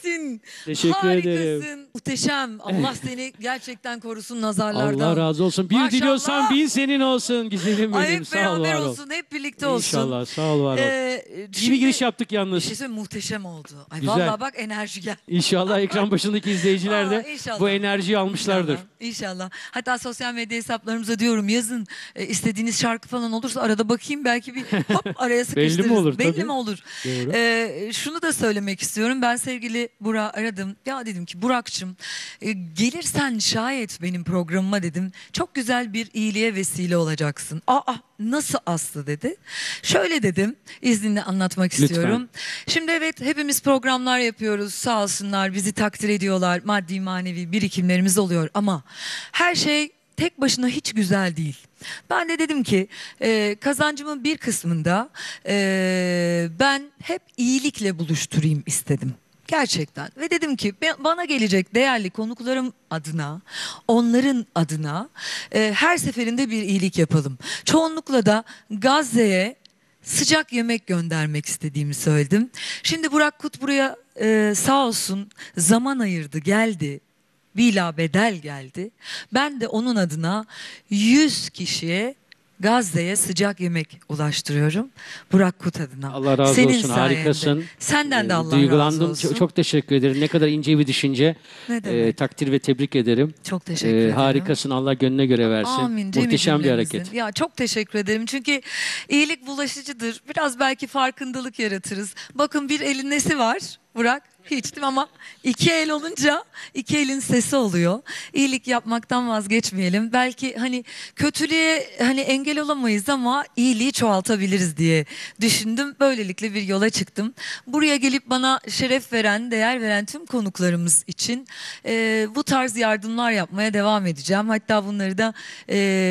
iyisin. Teşekkür ederim. Harikasın. Muhteşem. Allah seni gerçekten korusun nazarlardan. Allah razı olsun. Bir Maşallah. diliyorsan bin senin olsun güzelim Ay, benim. hep Sağ ol, beraber var ol. olsun. Hep birlikte olsun. İnşallah. Sağ ol, var ol. İyi Şimdi bir giriş yaptık bir yalnız. şey söyleyeyim, muhteşem oldu. Ay Güzel. vallahi bak, enerji geldi. İnşallah ekran başındaki izleyiciler de İnşallah. bu enerjiyi almışlardır. İnşallah, İnşallah. Hatta sosyal medya hesaplarımıza diyorum, yazın istediğiniz şarkı falan olursa arada bakayım, belki bir hop araya sıkıştırırız. Belli mi olur? Belli Tabii. mi olur? Doğru. Şunu da söylemek istiyorum. Ben sevgili Burak'ı aradım. Ya dedim ki Burak'cığım, gelirsen şayet benim programıma dedim, çok güzel bir iyiliğe vesile olacaksın. Nasıl Aslı dedi. Şöyle dedim, izninle anlatmak istiyorum. Şimdi evet, hepimiz programlar yapıyoruz, sağ olsunlar bizi takdir ediyorlar, maddi manevi birikimlerimiz oluyor ama her şey tek başına hiç güzel değil. Ben de dedim ki kazancımın bir kısmında ben hep iyilikle buluşturayım istedim. Gerçekten. Ve dedim ki bana gelecek değerli konuklarım adına, onların adına her seferinde bir iyilik yapalım. Çoğunlukla da Gazze'ye sıcak yemek göndermek istediğimi söyledim. Şimdi Burak Kut buraya sağ olsun zaman ayırdı, geldi. Bilabedel geldi. Ben de onun adına 100 kişiye Gazze'ye sıcak yemek ulaştırıyorum. Burak Kut adına. Allah razı Senin olsun, sayende. harikasın. Senden de Allah razı Duygulandım. olsun. Çok teşekkür ederim. Ne kadar ince bir düşünce. Ne demek? Takdir ve tebrik ederim. Çok teşekkür ederim. Harikasın. Allah gönlüne göre versin. Amin. Muhteşem bir Cemil'imizin. hareket. Ya çok teşekkür ederim. Çünkü iyilik bulaşıcıdır. Biraz belki farkındalık yaratırız. Bakın, bir elin nesi var Burak? Hiç, değil mi? Ama iki el olunca iki elin sesi oluyor. İyilik yapmaktan vazgeçmeyelim. Belki hani kötülüğe hani engel olamayız ama iyiliği çoğaltabiliriz diye düşündüm. Böylelikle bir yola çıktım. Buraya gelip bana şeref veren, değer veren tüm konuklarımız için bu tarz yardımlar yapmaya devam edeceğim. Hatta bunları da